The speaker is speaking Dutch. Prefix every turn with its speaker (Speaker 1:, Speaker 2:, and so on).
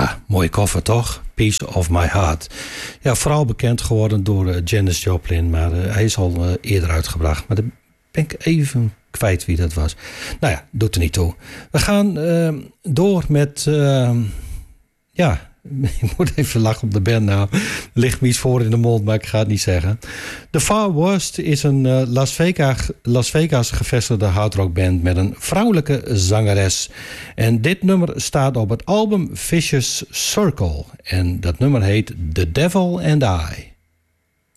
Speaker 1: Ja, mooie koffer toch? Piece of My Heart. Ja, vooral bekend geworden door Janis Joplin, maar hij is al eerder uitgebracht. Maar dan ben ik even kwijt wie dat was. Nou ja, doet er niet toe. We gaan door met... ja, ik moet even lachen op de band nou. Er ligt me iets voor in de mond, maar ik ga het niet zeggen. The Far Worst is een Las Vegas gevestigde hardrockband met een vrouwelijke zangeres. En dit nummer staat op het album Vicious Circle. En dat nummer heet The Devil and I.